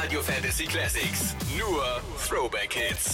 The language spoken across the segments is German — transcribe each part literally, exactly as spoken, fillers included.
Radio Fantasy Classics. Nur Throwback Hits.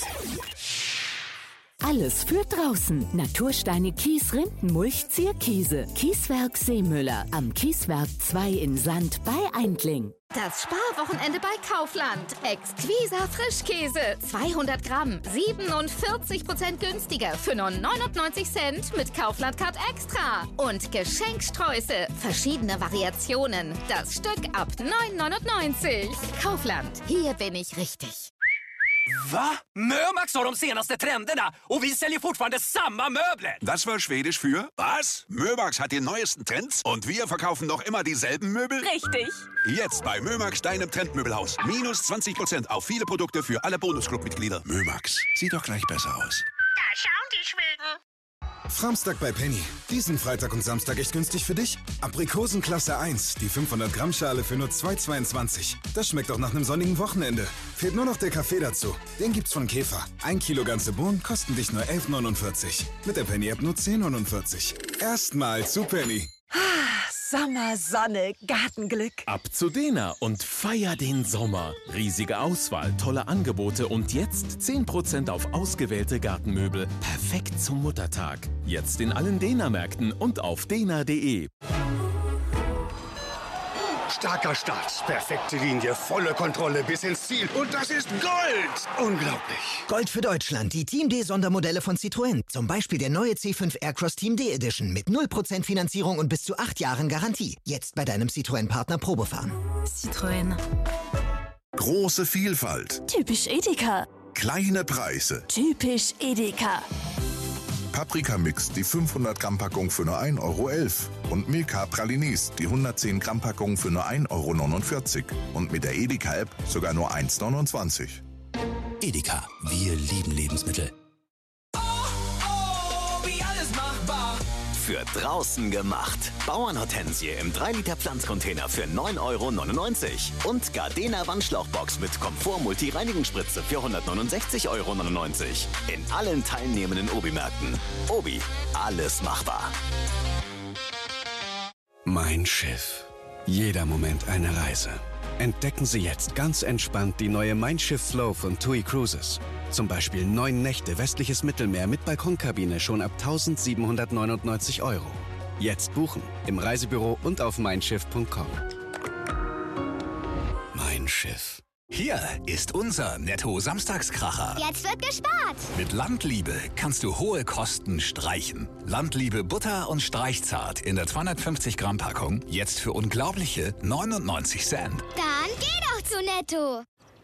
Alles für draußen. Natursteine Kies, Rindenmulch, Zierkiese. Kieswerk Seemüller. Am Kieswerk zwei in Sand bei Eindling. Das Sparwochenende bei Kaufland. Exquisa Frischkäse. zweihundert Gramm. siebenundvierzig Prozent günstiger für nur neunundneunzig Cent mit Kaufland Card Extra. Und Geschenksträuße. Verschiedene Variationen. Das Stück ab neun neunundneunzig. Kaufland. Hier bin ich richtig. Va? Mömax har de senaste trenderna och vi säljer fortfarande samma möbler. Das war Schwedisch für was? Mömax hat die neuesten Trends und wir verkaufen noch immer dieselben Möbel? Richtig. Jetzt bei Mömax, deinem Trendmöbelhaus. Minus zwanzig Prozent auf viele Produkte für alle Bonusclub-Mitglieder. Mömax, sieht doch gleich besser aus. Da schauen die Schweden. Samstag bei Penny. Diesen Freitag und Samstag echt günstig für dich? Aprikosen Klasse eins, die fünfhundert Gramm Schale für nur zwei zweiundzwanzig. Das schmeckt doch nach einem sonnigen Wochenende. Fehlt nur noch der Kaffee dazu. Den gibt's von Käfer. Ein Kilo ganze Bohnen kosten dich nur elf neunundvierzig. Mit der Penny-App nur zehn neunundvierzig. Erstmal zu Penny. Sommer, Sonne, Gartenglück. Ab zu Dena und feier den Sommer. Riesige Auswahl, tolle Angebote und jetzt zehn Prozent auf ausgewählte Gartenmöbel. Perfekt zum Muttertag. Jetzt in allen Dena-Märkten und auf dena punkt de. Starker Start, perfekte Linie, volle Kontrolle bis ins Ziel. Und das ist Gold! Unglaublich. Gold für Deutschland, die Team D Sondermodelle von Citroën. Zum Beispiel der neue C fünf Aircross Team D Edition mit null Prozent Finanzierung und bis zu acht Jahren Garantie. Jetzt bei deinem Citroën-Partner Probefahren. Citroën. Große Vielfalt. Typisch Edeka. Kleine Preise. Typisch Edeka. Paprika-Mix, die fünfhundert Gramm Packung für nur ein Euro elf. Und Milka Pralinis, die hundertzehn Gramm Packung für nur ein Euro neunundvierzig. Und mit der Edeka-App sogar nur eins neunundzwanzig. Edeka, wir lieben Lebensmittel. Oh, oh, wie alles machbar. Für draußen gemacht. Bauernhortensie im drei Liter Pflanzcontainer für neun Euro neunundneunzig. Und Gardena Wandschlauchbox mit Komfort-Multi-Reinigungsspritze für hundertneunundsechzig Euro neunundneunzig. In allen teilnehmenden Obi-Märkten. Obi, alles machbar. Mein Schiff. Jeder Moment eine Reise. Entdecken Sie jetzt ganz entspannt die neue Mein Schiff Flow von TUI Cruises. Zum Beispiel neun Nächte westliches Mittelmeer mit Balkonkabine schon ab eintausendsiebenhundertneunundneunzig Euro. Jetzt buchen im Reisebüro und auf mein schiff punkt com. Mein Schiff. Hier ist unser Netto-Samstagskracher. Jetzt wird gespart. Mit Landliebe kannst du hohe Kosten streichen. Landliebe Butter und Streichzart in der zweihundertfünfzig Gramm Packung jetzt für unglaubliche neunundneunzig Cent. Dann geh doch zu Netto.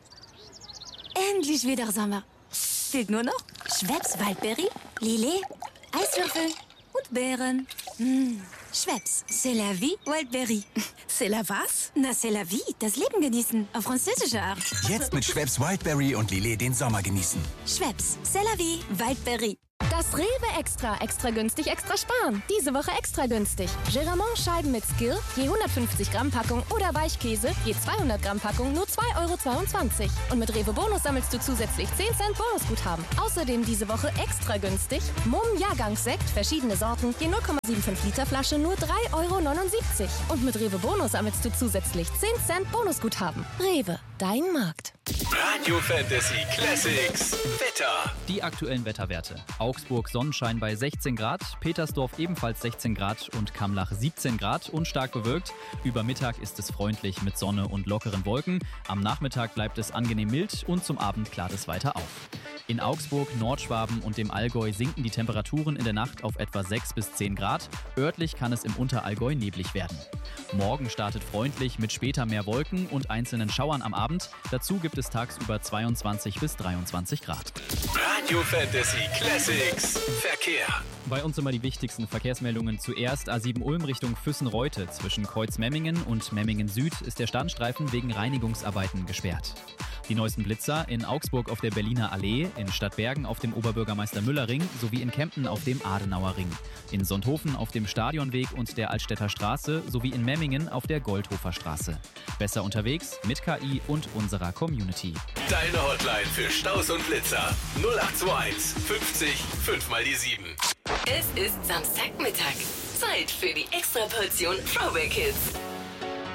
Endlich wieder Sommer. Fehlt nur noch Schweppes Waldbeere, Lillet, Eiswürfel und Beeren. Mmh. Schweppes, c'est la vie, Wildberry. C'est la was? Na, c'est la vie, das Leben genießen, auf französische Art. Jetzt mit Schweppes Wildberry und Lillet den Sommer genießen. Schweppes, c'est la vie, Wildberry. Das Rewe Extra, extra günstig, extra sparen. Diese Woche extra günstig. Geramont Scheiben mit Skill, je hundertfünfzig Gramm Packung oder Weichkäse, je zweihundert Gramm Packung, nur zwei Euro zweiundzwanzig. Und mit Rewe Bonus sammelst du zusätzlich zehn Cent Bonusguthaben. Außerdem diese Woche extra günstig. Mumm Jahrgangssekt, verschiedene Sorten, je null Komma fünfundsiebzig Liter Flasche, nur drei Euro neunundsiebzig. Und mit Rewe Bonus sammelst du zusätzlich zehn Cent Bonusguthaben. Rewe, dein Markt. Radio Fantasy Classics. Wetter. Die aktuellen Wetterwerte. Augsburg Sonnenschein bei sechzehn Grad, Petersdorf ebenfalls sechzehn Grad und Kamlach siebzehn Grad und stark bewölkt. Über Mittag ist es freundlich mit Sonne und lockeren Wolken. Am Nachmittag bleibt es angenehm mild und zum Abend klart es weiter auf. In Augsburg, Nordschwaben und dem Allgäu sinken die Temperaturen in der Nacht auf etwa sechs bis zehn Grad. Örtlich kann es im Unterallgäu neblig werden. Morgen startet freundlich mit später mehr Wolken und einzelnen Schauern am Abend. Dazu gibt es tagsüber zweiundzwanzig bis dreiundzwanzig Grad. Radio Fantasy Classics. Verkehr. Bei uns immer die wichtigsten Verkehrsmeldungen. Zuerst A sieben Ulm Richtung Füssen-Reute. Zwischen Kreuz-Memmingen und Memmingen Süd ist der Standstreifen wegen Reinigungsarbeiten gesperrt. Die neuesten Blitzer in Augsburg auf der Berliner Allee, in Stadtbergen auf dem Oberbürgermeister-Müller-Ring sowie in Kempten auf dem Adenauer Ring. In Sonthofen auf dem Stadionweg und der Altstädter Straße sowie in Memmingen auf der Goldhofer Straße. Besser unterwegs mit K I und unserer Community. Deine Hotline für Staus und Blitzer null acht zwei eins fünfzig fünf mal die sieben. Es ist Samstagmittag. Zeit für die Extraportion Throwback Hits.